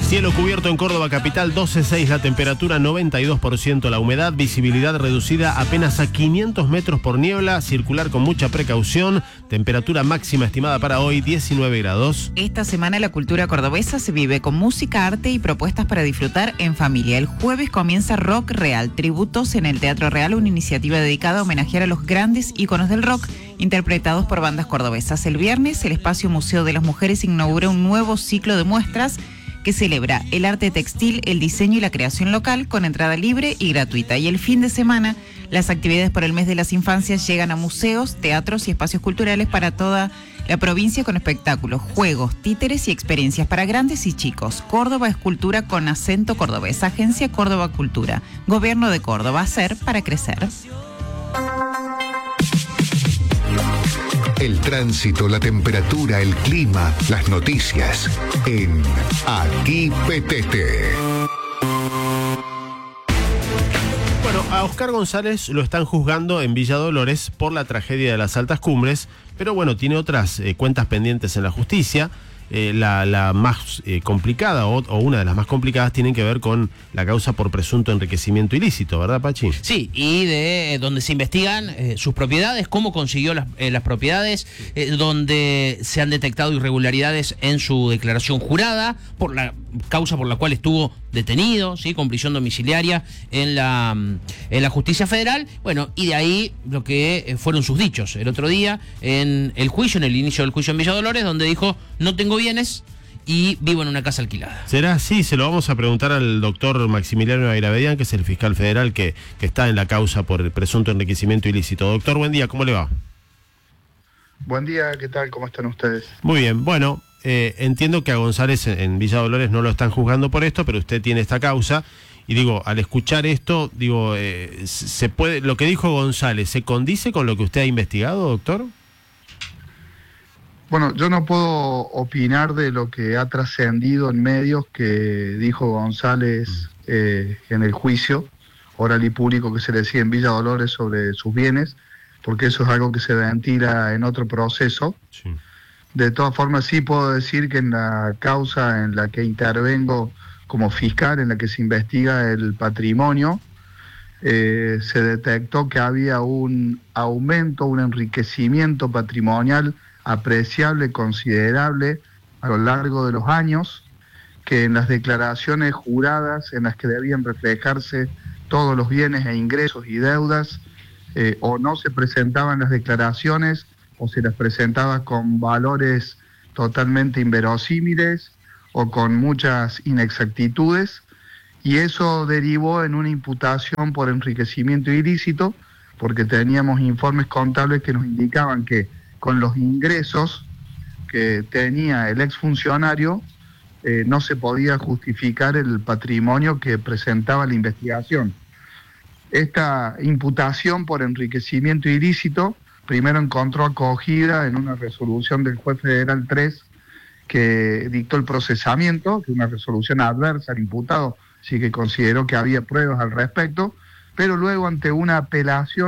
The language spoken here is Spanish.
Cielo cubierto en Córdoba capital, 12,6 la temperatura, 92% la humedad, visibilidad reducida apenas a 500 metros por niebla, circular con mucha precaución, temperatura máxima estimada para hoy, 19 grados. Esta semana la cultura cordobesa se vive con música, arte y propuestas para disfrutar en familia. El jueves comienza Rock Real, tributos en el Teatro Real, una iniciativa dedicada a homenajear a los grandes íconos del rock interpretados por bandas cordobesas. El viernes, el Espacio Museo de las Mujeres inaugura un nuevo ciclo de muestras que celebra el arte textil, el diseño y la creación local con entrada libre y gratuita. Y el fin de semana, las actividades por el mes de las infancias llegan a museos, teatros y espacios culturales para toda la provincia con espectáculos, juegos, títeres y experiencias para grandes y chicos. Córdoba es cultura con acento cordobés. Agencia Córdoba Cultura. Gobierno de Córdoba. Hacer para crecer. El tránsito, la temperatura, el clima, las noticias en Aquí Petete. Bueno, a Oscar González lo están juzgando en Villa Dolores por la tragedia de las Altas Cumbres, pero bueno, tiene otras cuentas pendientes en la justicia. La más complicada o una de las más complicadas tienen que ver con la causa por presunto enriquecimiento ilícito, ¿verdad, Pachi? Sí, y de donde se investigan sus propiedades, cómo consiguió las propiedades, donde se han detectado irregularidades en su declaración jurada, por la causa por la cual estuvo detenido, ¿sí? Con prisión domiciliaria en la justicia federal. Bueno, y de ahí lo que fueron sus dichos el otro día en el juicio, en el inicio del juicio en Villa Dolores, donde dijo: no tengo bienes y vivo en una casa alquilada. ¿Será así? Se lo vamos a preguntar al doctor Maximiliano Ayravedian, que es el fiscal federal que está en la causa por el presunto enriquecimiento ilícito. Doctor, buen día, ¿cómo le va? Buen día, ¿qué tal? ¿Cómo están ustedes? Muy bien, bueno, entiendo que a González en Villa Dolores no lo están juzgando por esto, pero usted tiene esta causa. Y digo, al escuchar esto, digo, ¿se puede, lo que dijo González, ¿se condice con lo que usted ha investigado, doctor? Bueno, yo no puedo opinar de lo que ha trascendido en medios que dijo González en el juicio oral y público que se le sigue en Villa Dolores sobre sus bienes, porque eso es algo que se ventila en otro proceso. Sí. De todas formas, sí puedo decir que en la causa en la que intervengo como fiscal, en la que se investiga el patrimonio, se detectó que había un aumento, un enriquecimiento patrimonial apreciable, considerable a lo largo de los años, que en las declaraciones juradas en las que debían reflejarse todos los bienes e ingresos y deudas, o no se presentaban las declaraciones o se las presentaba con valores totalmente inverosímiles o con muchas inexactitudes, y eso derivó en una imputación por enriquecimiento ilícito, porque teníamos informes contables que nos indicaban que con los ingresos que tenía el exfuncionario no se podía justificar el patrimonio que presentaba la investigación. Esta imputación por enriquecimiento ilícito primero encontró acogida en una resolución del juez federal 3 que dictó el procesamiento, que es una resolución adversa al imputado, sí que consideró que había pruebas al respecto, pero luego ante una apelación